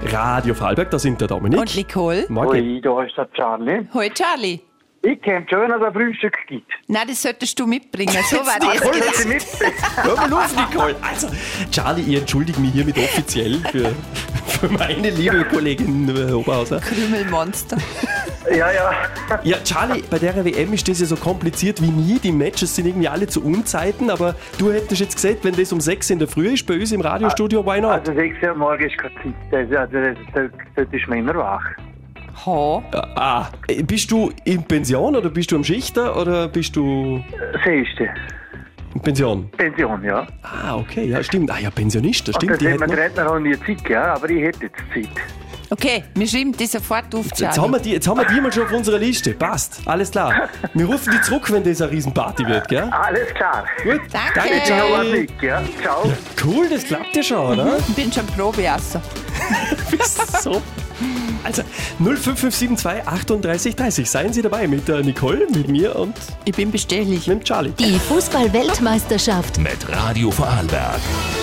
Radio Vorarlberg, da sind der Dominik. Und Nicole. Morgen. Hoi, da ist der Charlie. Hoi Charlie. Ich käme schon, wenn es ein Frühstück gibt. Nein, das solltest du mitbringen. So war das. Nicole, sie mitbringen. Hör mal auf, Nicole. Also, Charlie, ich entschuldige mich hiermit offiziell für meine liebe Kollegin Oberhauser. Krümelmonster. Ja. Ja, Charlie, bei der WM ist das ja so kompliziert wie nie. Die Matches sind irgendwie alle zu Unzeiten, aber du hättest jetzt gesagt, wenn das um 6 in der Früh ist bei uns im Radiostudio, why not? Also 6 Uhr morgen ist keine Zeit. Das ist mir immer wach. Ha. Bist du in Pension oder bist du am Schichter oder bist du Siehste. in Pension? Pension, ja. Okay, ja, stimmt. Ja, Pensionist, das stimmt. Das hat man der Rentner auch nie Zeit, ja, aber ich hätte jetzt Zeit. Okay, wir schreiben die sofort auf, Jetzt haben Charlie. wir die mal schon auf unserer Liste. Passt, alles klar. Wir rufen die zurück, wenn das eine Riesenparty wird, gell? Alles klar. Gut, Danke. Ciao, Charlie. Nick, ja. Ciao. Cool, das klappt ja schon, oder? Ich bin schon Probeasser. So. Also 05572 38 30. Seien Sie dabei mit der Nicole, mit mir und Ich bin bestechlich. mit dem Charlie. Die Fußball-Weltmeisterschaft Mit Radio Vorarlberg.